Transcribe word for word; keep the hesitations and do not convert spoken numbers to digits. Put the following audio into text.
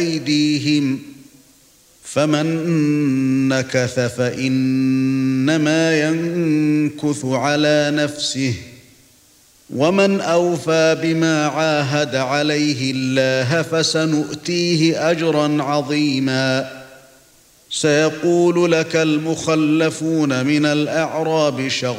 أيديهم فمن نكث فإنما ينكث على نفسه ومن أوفى بما عاهد عليه الله فسنؤتيه أجرا عظيما سيقول لك المخلفون من الأعراب شغلوا